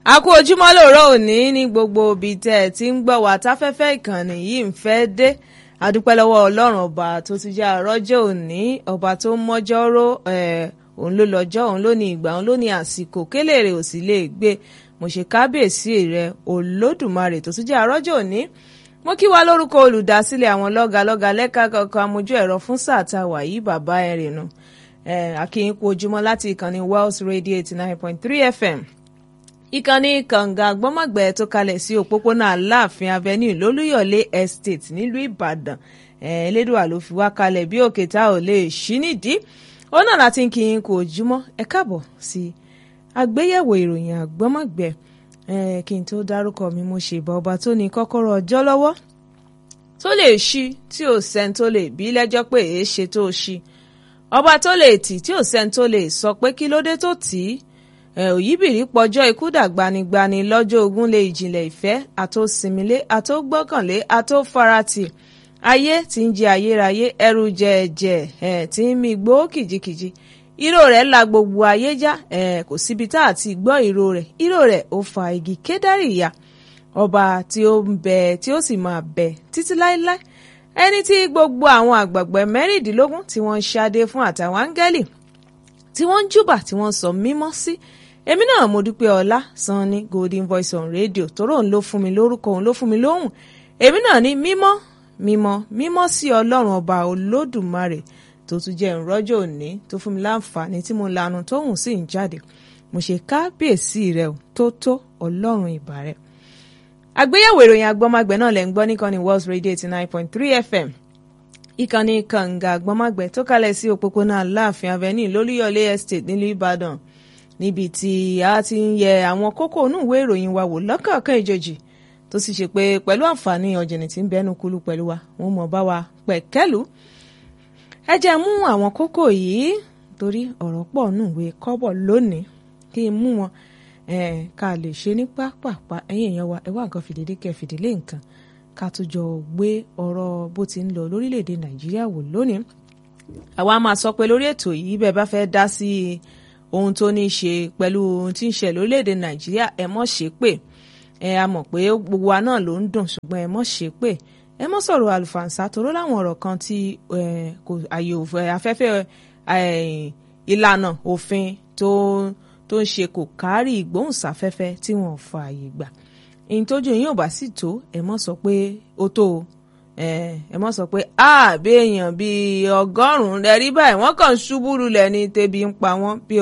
A kú ojúmọ́ lóòrọ̀ òní ní gbogbo ibi tẹ́ ẹ ti ń gbọ́ wá táfẹ́fẹ́ ìkànnì yìí ń fẹ́ dé. A dúpẹ́ lọ́wọ́ Ọlọ́run ọba tó ti jẹ́ àrọ́jọ́ òní, ọba tó ń mọ́jọ́ ró, òun ló lọ́jọ́, òun ló ní ìgbà, òun ló ní àsìkò, kélèrè ò sì lè gbé. Mo ṣe kábíyèsí rẹ Olódùmarè tó ti jẹ́ àrọ́jọ́ òní. Mo kí wa lórúkọ olùdásílẹ̀ àwọn lọ́gàlọ́gà lẹ́ka kọ̀ọ̀kan amójú ẹ̀rọ fún sáà tá a wà yìí, bàbá ẹ̀rìnù. Akínyìn kú ojúmọ́ láti ìkànnì Wells Radio 89.3 FM. Ìkànnì kànga gbọ́mọ̀gbẹ́ tó kalẹ̀ sí òpópónà Aláàfin Avenue lólúyọ̀lé Estate nílùú Ìbàdàn. Elédùà ló fi wá kalẹ̀ bí òkè tá ò lè ṣí nídìí. Ó náà láti ń kíyìn kú ojúmọ́. Ẹ káàbọ̀ sí àgbéyẹ̀wò ìròyìn àgbọ́mọ̀gbẹ́. Kí n tó dárúkọ mi, mo ṣèbà ọba tó ní kọ́kọ́rọ́ ọjọ́ lọ́wọ́, tó lè ṣí tí ò sẹ́ni tó lè bí lẹ́jọ́ pé èé ṣe tó ṣí, ọba tó lè tì tí ò sẹ́ni tó lè sọ pé kí ló dé tó tì í. Òyìbìrí pọjọ́ ikú dàgbanigbani lọ́jọ́ ogun lè ìjìnlẹ̀ ìfẹ́ àtòsìmílé àtògbọ́kànlé àtòfaratì ayé tí ń jẹ ayérayé ẹrù jẹ̀ẹ̀jẹ̀ tí ń mí gbó kìjikìji. Ìró rẹ̀ la gbogbo ayé já, kò síbi tá àti gbọ́ ìró rẹ̀ ó fa igi kédárì ya. Ọba tí ó ń bẹ tí ó sì máa bẹ títí láéláé, ẹni tí gbogbo àwọn àgbààgbà mẹ́rìndínlógún tí wọ́n ń ṣadé fún àtàwọn áńgẹ́lì tí wọ́n ń júbà tí wọ́n ń sọ mímọ́ sí. Èmi náà mo dúpẹ́ ọlá Sanni Golden Voice on Radio tóró òun ló fún mi lórúkọ, òun ló fún mi lóhùn. Èmi náà ní mímọ́ mímọ́ mímọ́ sí Ọlọ́run ọba Olódùmarè tó tún jẹ́ ìrọ́jọ́ òní tó fún mi láǹfààní tí mo lanu tóhùn sí ń jáde. Mo ṣe kábíyèsí rẹ ò tó Ọlọ́run ìbà rẹ. Àgbéyẹ̀wò ìròyìn àgbọ́mọgbẹ́ náà lẹ́ ń gbọ́ níkànnì Wells Radio 89.3 FM. Ìkànnì kànga àgbọ́mọgbẹ́ tó kalẹ̀ sí òpópónà Aláàfin Avenue lólúyọ̀lé Estate nílùú Ìbàdàn, níbi tí a ti ń yẹ àwọn kókó inú ìwé ìròyìn wa wò lọ́kọ̀ọ̀kan ìjòjì tó sì ṣe pé pẹ̀lú àǹfààní ọ̀jìnì tí ń bẹ́nu kúlú pẹ̀lú wa, wọ́n mọ̀ bá wa pẹ̀kẹ́lù. Ẹ jẹ́ mú àwọn kókó yìí torí ọ̀rọ̀ pọ̀ nù ìwé kọ́bọ̀ lónìí, kí n mú wọn ká lè ṣe ní pápápá. Ẹ̀yin èèyàn wa, ẹ wá nǹkan fìdílé kẹ́ fìdílé nǹkan ká tó jọ gbé ọ̀rọ̀ bó ti ń lọ lórílẹ̀‐èdè Nàìjíríà wò lónìí. Àwa máa sọ pé lórí ètò yìí bẹ́ẹ̀ bá fẹ́ dá sí ohun tó ní í ṣe pẹ̀lú ohun tí ń ṣe lórílẹ̀‐èdè Nàìjíríà, ẹ mọ̀ ṣe pé a mọ̀ pé gbogbo wa náà ló ń dùn, ṣùgbọ́n ẹ mọ̀ ṣe pé ẹ mọ̀ sọ̀rọ̀ àlùfàǹsá toró láwọn ọ̀rọ̀ kan tí kò àyè afẹ́fẹ́ ìlànà òfin tó ń ṣe kò kárí ìgbóhùnsáfẹ́fẹ́ tí wọ́n fa àyè gbà. Èyí tójú yín ò bá sì tó, ẹ mọ̀ sọ pé ó tó o. Ẹ mọ̀ sọ pé bí èèyàn bíi 100 lẹ́rí báyìí wọ́n kàn ṣubú lulẹ̀ ní tẹ́bi ń pa wọ́n, bí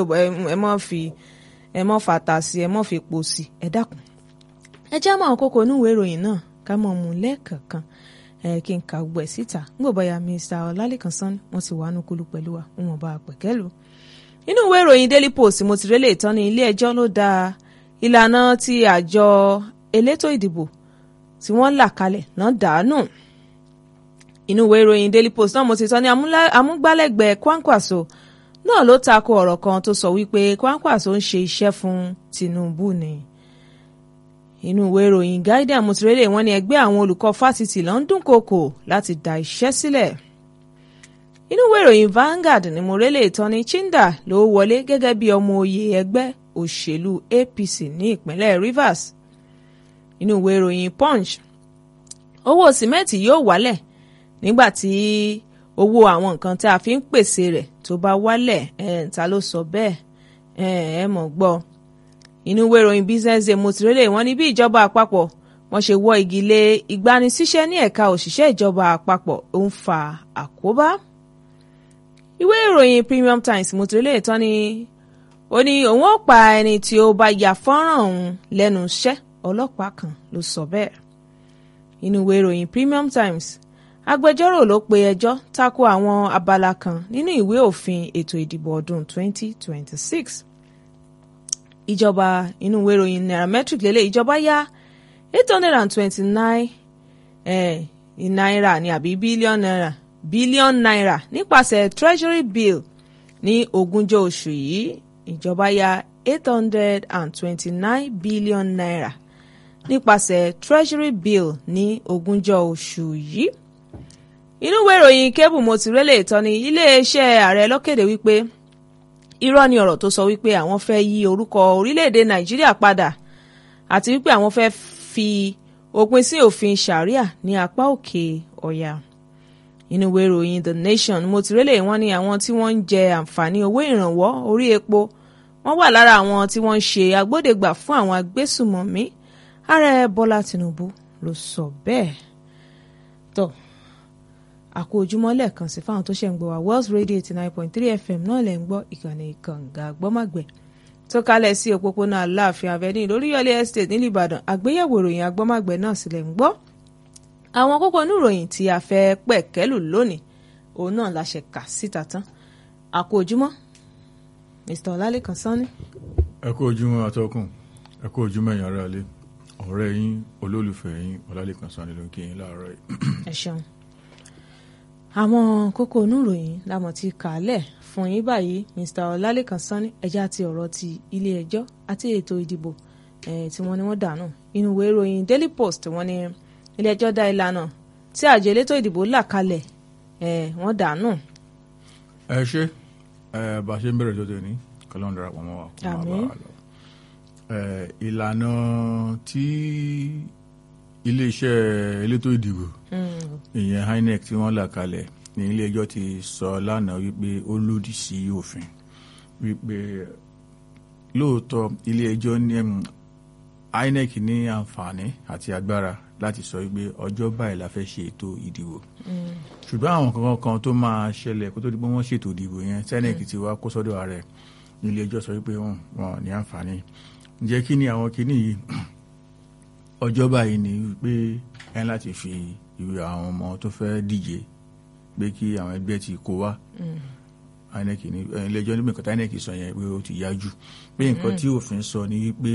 ẹ mọ̀ fàtà sí, ẹ mọ̀ fi po sí, ẹ dákun. Ẹ já mọ́ àwọn kókó inú ìwé ìròyìn náà ká mọ̀ mú lẹ́ẹ̀kọ̀ọ̀kan kí n ka gbogbo ẹ̀ síta. Ngbọ̀bọ̀yà Mr. Ọlálékan Sanni wọ́n ti wà nù kúlù pẹ̀lú wa, wọ́n bá a pẹ̀kẹ́lù. Inú ìwé ìròyìn Daily Post mo ti rélé ìtàn ní ilé ẹjọ́ ló dá ìlànà tí àjọ elétò ìdìbò tí wọ́n là kalẹ̀ náà dànù. Inú ìwé ìròyìn Daily Post náà mo ti tán ní amúgbálẹ́gbẹ̀ẹ́ Kwankwaso náà ló tako ọ̀rọ̀ kan tó sọ wípé Kwankwaso ń ṣe iṣẹ́ fún Tinubu ni. Inú ìwé ìròyìn Guardian mo ti rélé wọ́n ní ẹgbẹ́ àwọn olùkọ́ fásitì ló ń dúnkòokò láti dá iṣẹ́ sílẹ̀. Inú ìwé ìròyìn Vanguard ni mo rélé ìtàn ní Chinda ló wọlé gẹ́gẹ́ bí ọmọ oyè ẹgbẹ́ òṣèlú APC ní ìpínlẹ̀ Rivers. Inú ìwé ìròyìn Punch, owó sìmẹ́ǹtì yóò wálẹ̀ nígbàtí owó àwọn nǹkan tí a fi ń pèsè rẹ̀ tó bá wálẹ̀, ta ló sọ bẹ́ẹ̀, ẹ mọ̀ gbọ́. Inú ìwé ìròyìn Business Day mo ti rélé wọ́n ní bí ìjọba àpapọ̀ wọ́n ṣe wọ́ igi lé ìgbanisíṣẹ́ ní ẹ̀ka òṣìṣẹ́ ìjọba àpapọ̀ ó ń fa àkóbá. Ìwé ìròyìn Premium Times mo ti rélé ìtàn ní ó ní òun ó pa ẹni tí ó bá ya fọ́nrán òun lẹ́nu iṣẹ́, ọlọ́pàá kan ló sọ bẹ́ẹ̀. Inú ìwé ìròyìn Premium Times, agbẹjọ́rò ló pe ẹjọ́ tako àwọn abala kan nínú ìwé òfin ètò ìdìbò ọdún 2026. Ìjọba inú ìwé ìròyìn Nairametrics lélẹ̀ ìjọba yá 829 náírà ní àbí bílíọ̀nù náírà nípasẹ̀ Treasury Bill ní 20 oṣù yìí. Ìjọba yá 829 billion naira nípasẹ̀ Treasury Bill ní 20 oṣù yìí. Inú ìwé ìròyìn Cable mo ti rélé ìtọ́ni iléeṣẹ́ ààrẹ ló kéde wípé irọ́ ni ọ̀rọ̀ tó sọ wípé àwọn fẹ́ yí orúkọ orílẹ̀-èdè Nàìjíríà padà àti wípé àwọn fẹ́ fi òpin sí òfin sharia ní apá òkè ọ̀yà. Inú ìwé ìròyìn The Nation mo ti rélé wọ́n ní àwọn tí wọ́n ń jẹ àǹfààní owó ìrànwọ́ orí epo wọ́n wà lára àwọn tí wọ́n ń ṣe agbódegbà fún àwọn agbésùmọ̀mí. Ààrẹ Bọ́lá Tinubu ló sọ bẹ́ẹ̀. tó àkó ojúmọ́ lẹ́ẹ̀kan sí fáwọn tó ṣe ń gbọ́ wa Wells Radio 89.3 FM náà lẹ́ ń gbọ́ ìkànnì kànga gbọ́màgbẹ́ tó kalẹ̀ sí òpópónà Aláàfin Avenue lóríyọ̀lé estate nílùú Ìbàdàn. Àgbéyẹ̀wò ìròyìn agbọ́màgbẹ́ náà sì lẹ́ ń gbọ́. Àwọn kókó inú ìròyìn tí a fẹ́ pẹ̀kẹ́lù lónìí òun náà la ṣe kà síta tán. Àkó ojúmọ́ Mr. Ọlálékan Sanni. Ẹ kú ojúmọ́ atọ́kùn, ẹ kú ojúmọ́ ẹ̀yin ará ilé, ọ̀rẹ́ yín olólùfẹ́ yín Ọlálékan Sanni ló ń kí yín láàárọ̀ yìí. Ẹ ṣeun. Àwọn kókó inú ìròyìn lámọ̀ ti kà á lẹ̀ fún yín báyìí Mr. Ọlálékan Sanni. Ẹjá ti ọ̀rọ̀ ti ilé ẹjọ́ àti ètò ìdìbò tí wọ́n ní wọ́n dànù. Inú ìwé ìròyìn Daily Post wọ́n ní ilé ẹjọ́ dá ìlànà tí àjọ elétò ìdìbò là kalẹ̀ wọ́n dànù. Ẹ ṣe bá a ṣe ń bẹ̀rẹ̀ tó tẹ̀ ní kọ́lọ́n darapọ̀ mọ́ wa kó máa bá a lọ. Ìlànà tí iléeṣẹ́ elétò ìdìbò ìyẹn INEC tí wọ́n là kalẹ̀ ní ilé ẹjọ́ ti sọ lánàá wípé ó lòdì sí òfin, wípé lóòótọ́ ilé ẹjọ́ ní INEC ní àǹfààní àti agbára láti sọ wípé ọjọ́ báyìí la fẹ́ ṣe ètò ìdìbò, ṣùgbọ́n àwọn kankan kan tó máa ṣẹlẹ̀ kó tó di pé wọ́n ṣètò ìdìbò yẹn INEC ti wá kó sọ́dọ̀ ààrẹ ní ilé ẹjọ́ sọ wípé wọn ní àǹfààní. Ǹjẹ́ kí ni àwọn kinní yìí? Ọjọ́ báyìí ni wípé ẹni láti fi ìwé àwọn ọmọ tó fẹ́ díje pé kí àwọn ẹgbẹ́ ti kó wá. INEC ní ilé ẹjọ́ níbi nǹkan tí INEC sọ yẹn pé ó ti yá jù, pé nǹkan tí òfin sọ ni wípé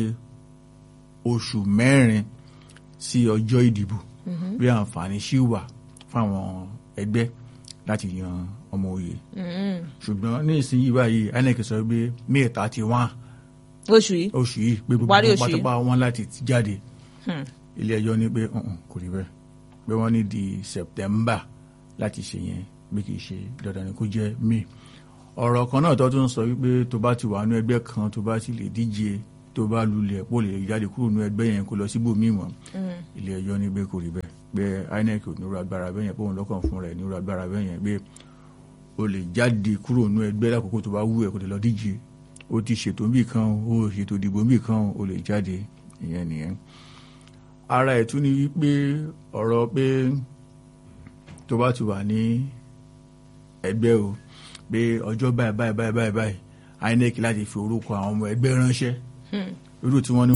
oṣù 4 sí ọjọ́ ìdìbò bí àǹfààní ṣì wà fáwọn ẹgbẹ́ láti yan ọmọ òye. Ṣùgbọ́n ní ìsinyìí báyìí INEC sọ pé May 31 oṣù yìí pé gbogbo pátápá wọn láti jáde. Ilé ẹjọ́ ní pé kò rí bẹ́ẹ̀, pé wọ́n ní di September láti ṣe yẹn, bí kì í ṣe dandan ni kó jẹ́ May. Ọ̀rọ̀ kan náà tó tún sọ wípé tó bá ti wà nú ẹgbẹ́ kan tó bá ti lè díje tó bá lulẹ̀ pò lè jáde kúrò nú ẹgbẹ́ yẹn kó lọ síbòmíì mọ́. Ilé ẹjọ́ ní pé kò rí bẹ́ẹ̀, pé INEC ò ní ru agbára bẹ́ẹ̀ yẹn, pé òun lọ́kàn fún rẹ̀ ní ru agbára bẹ́ẹ̀ yẹn, pé o lè jáde kúrò nú ẹgbẹ́ lákòókò tó bá wù ẹ́ kó lè lọ díje. O ti ṣètò níbì kan, o ṣètò ìdìbò níbì kan, o lè jáde. Ìyẹn nìyẹn. Ara ẹ̀ tún ni wípé ọ̀rọ̀ pé tó bá ti wà ní ẹgbẹ́ o, pé ọjọ́ báyìí INEC láti fi orúkọ àwọn ọmọ ẹgbẹ́ ránṣẹ́ irú tí wọ́n ní